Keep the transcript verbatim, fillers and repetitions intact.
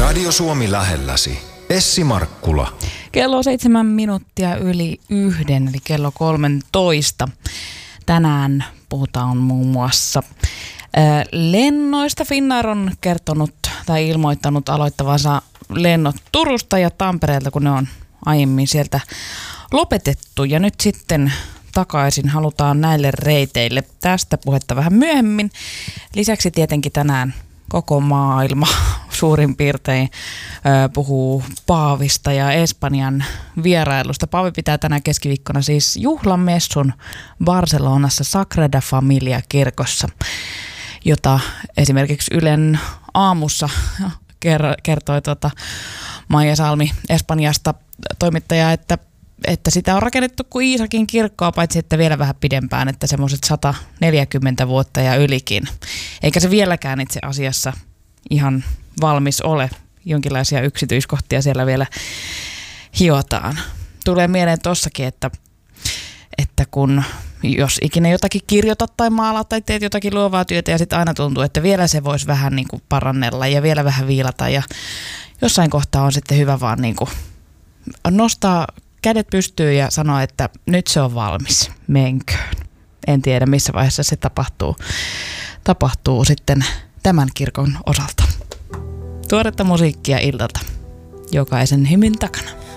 Radio Suomi lähelläsi. Essi Markkula. Kello on seitsemän minuuttia yli yhden, eli kello kolmentoista. Tänään puhutaan muun muassa ää, lennoista. Finnair on kertonut tai ilmoittanut aloittavansa lennot Turusta ja Tampereelta, kun ne on aiemmin sieltä lopetettu. Ja nyt sitten takaisin halutaan näille reiteille. Tästä puhetta vähän myöhemmin. Lisäksi tietenkin tänään koko maailma suurin piirtein ö, puhuu Paavista ja Espanjan vierailusta. Paavi pitää tänä keskiviikkona siis juhlamessun Barcelonassa Sagrada Familia kirkossa, jota esimerkiksi Ylen aamussa kertoi tuota Maija Salmi Espanjasta toimittaja, että että sitä on rakennettu kuin Iisakin kirkkoa, paitsi että vielä vähän pidempään, että semmoiset sata neljäkymmentä vuotta ja ylikin. Eikä se vieläkään itse asiassa ihan valmis ole. Jonkinlaisia yksityiskohtia siellä vielä hiotaan. Tulee mieleen tossakin, että, että kun jos ikinä jotakin kirjoitat tai maalaat tai teet jotakin luovaa työtä ja sitten aina tuntuu, että vielä se voisi vähän niin kuin parannella ja vielä vähän viilata ja jossain kohtaa on sitten hyvä vaan niin kuin nostaa kädet pystyy ja sanoa, että nyt se on valmis, menköön. En tiedä, missä vaiheessa se tapahtuu, tapahtuu sitten tämän kirkon osalta. Tuoretta musiikkia illalta jokaisen hymyn takana.